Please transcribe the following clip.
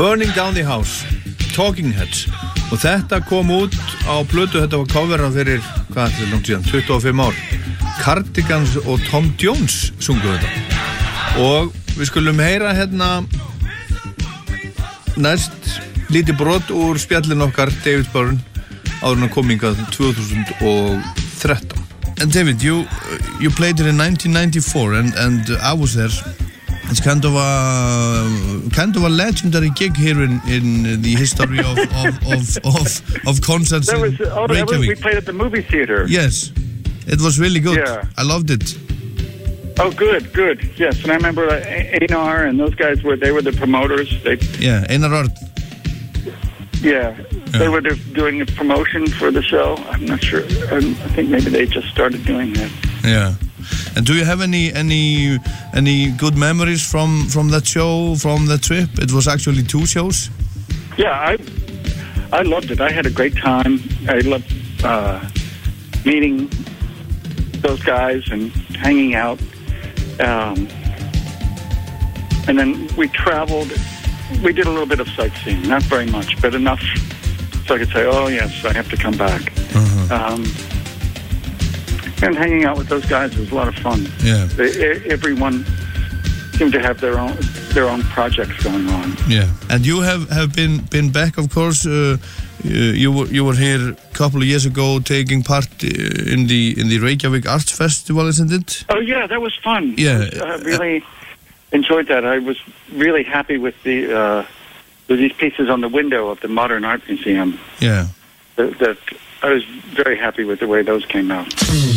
Burning Down the House, Talking Heads. Og þetta kom út á plötu, þetta var coverað fyrir, hvað er þetta langt síðan, 25 ár. Cardigans og Tom Jones sungu þetta. Og við skulum heyra hérna næst lítið brot úr spjallin okkar David Byrne áður en kom hingað 2013. And David, you played it in 1994 and I was there. It's kind of a legendary gig here in the history of concerts in Reykjavik. We played at the movie theater. Yes, it was really good. Yeah. I loved it. Oh, good. Yes, and I remember Einar and those guys were the promoters. Einar Ard. Yeah, they were doing a promotion for the show. I'm not sure. I think maybe they just started doing that. Yeah. And do you have any good memories from that show, from that trip? It was actually 2 shows. Yeah, I loved it. I had a great time. I loved meeting those guys and hanging out. And then we traveled. We did a little bit of sightseeing, not very much, but enough so I could say, oh yes, I have to come back. And hanging out with those guys was a lot of fun. Yeah. Everyone seemed to have their own projects going on. Yeah. And you have been back, of course. You were here a couple of years ago taking part in the Reykjavik Arts Festival, isn't it? Oh yeah, that was fun. Yeah. I really enjoyed that. I was really happy with these pieces on the window of the Modern Art Museum. Yeah. That I was very happy with the way those came out.